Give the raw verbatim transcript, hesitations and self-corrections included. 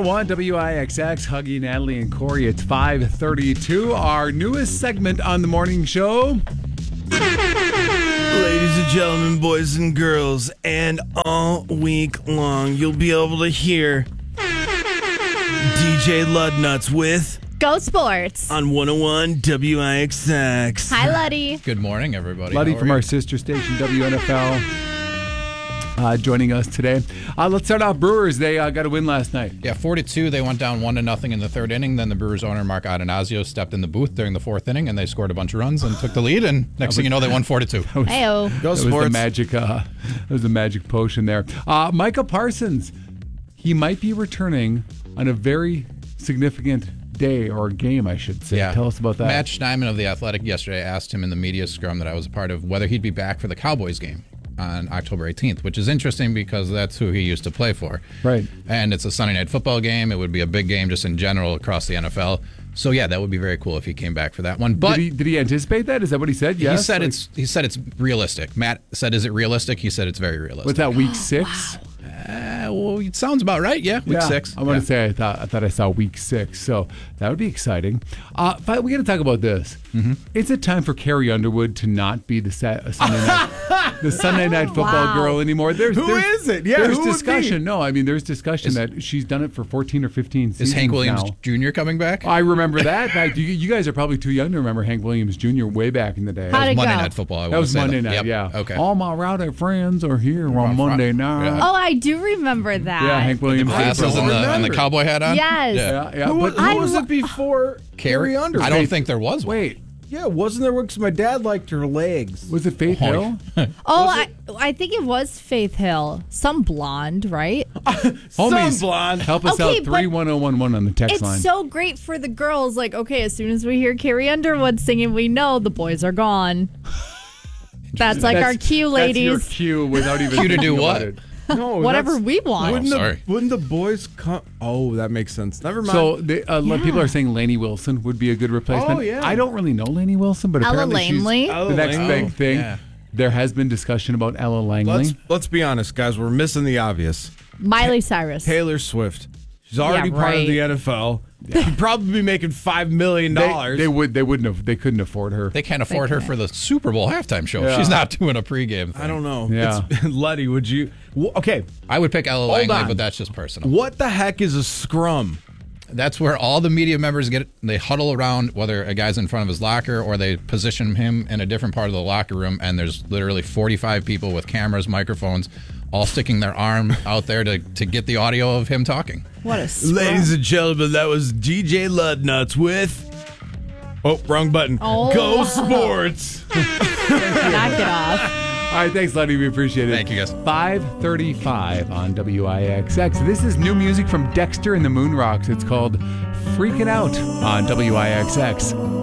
oh one W I X X, Huggy, Natalie, and Corey. It's five thirty-two. Our newest segment on the morning show. Ladies and gentlemen, boys and girls, and all week long, you'll be able to hear D J Ludnuts with Go Sports on one oh one W I X X. Hi, Luddy. Good morning, everybody. Luddy How are from you? our sister station, W N F L, uh, joining us today. Uh, let's start off Brewers. They uh, got a win last night. Yeah, four to two. They went down one to nothing in the third inning. Then the Brewers owner Mark Atanasio stepped in the booth during the fourth inning, and they scored a bunch of runs and took the lead. And next thing you know, they won four to two. Heyo. Go That was the magic. Uh, that was the magic potion there. Uh, Micah Parsons. He might be returning on a very significant day or game, I should say. Yeah. Tell us about that. Matt Steinman of The Athletic yesterday asked him in the media scrum that I was a part of whether he'd be back for the Cowboys game on October eighteenth, which is interesting because that's who he used to play for. Right. And it's a Sunday night football game. It would be a big game just in general across the N F L. So yeah, that would be very cool if he came back for that one. But did he, did he anticipate that? Is that what he said? Yes. he said Like, it's he said it's realistic. Matt said, "Is it realistic?" He said it's very realistic. what's that, week six? Uh, well, it sounds about right. Yeah, week Yeah, six. I want Yeah. to say I thought I thought I saw week six, so that would be exciting. Uh, but we got to talk about this. Mm-hmm. It's a time for Carrie Underwood to not be the sa- uh, Sunday night the Sunday night football Wow. girl anymore. There's Who there's, is it? Yeah, there's who would discussion. be? No, I mean there's discussion Is- that she's done it for fourteen or fifteen seasons Is Hank Williams now. Junior coming back? I remember that. Like, you, you guys are probably too young to remember Hank Williams Junior way back in the day. How'd it Monday go? Night Football. I That wanna was say Monday that. night, Yep. yeah. Okay. All my rowdy friends are here on Monday night. Yeah. Oh, I do remember that. Yeah, Hank Williams. Glasses and the, and the cowboy hat on? Yes. Yeah. Yeah, yeah, Who, but who I was lo- it before Carrie Underwood? I don't think there was one. wait, Yeah, wasn't there one? Because my dad liked her legs. was it Faith Oh, Hill? Oh, I, I think it was Faith Hill. Some blonde, right? Homies, Some blonde. help us Okay, out. but three one zero one one on the text It's line. so great for the girls. Like, okay, as soon as we hear Carrie Underwood singing, we know the boys are gone. That's like our cue, ladies. That's your cue without even Cue to thinking do about what? it. No, Whatever that's- we want. Wouldn't the, sorry. wouldn't the boys come? Oh, that makes sense. Never mind. So the, uh, Yeah. people are saying Lainey Wilson would be a good replacement. Oh, yeah. I don't really know Lainey Wilson, but Ella apparently Langley. she's Ella the next Langley. big thing. Yeah. There has been discussion about Ella Langley. let's let's be honest, guys. We're missing the obvious. Miley Cyrus. Taylor Swift. She's already Yeah, part of right. the N F L. She'd probably be making five million they, dollars. they would. They wouldn't have. They couldn't afford her. They can't afford her for the Super Bowl halftime show. Yeah. She's not doing a pregame thing. I don't know. Yeah. It's, Letty, would you? w- Okay. I would pick Ella Hold Langley, on. but that's just personal. What the heck is a scrum? That's where all the media members get. They huddle around, whether a guy's in front of his locker or they position him in a different part of the locker room, and there's literally forty-five people with cameras, microphones, all sticking their arm out there to, to get the audio of him talking. What a scrum. Ladies and gentlemen, that was D J Ludnuts with. Oh, wrong button. Oh. Go Sports. Knock it off. All right, thanks, Letty. We appreciate it. Thank you, guys. five thirty-five on W I X X. This is new music from Dexter and the Moon Rocks. It's called Freaking Out on W I X X.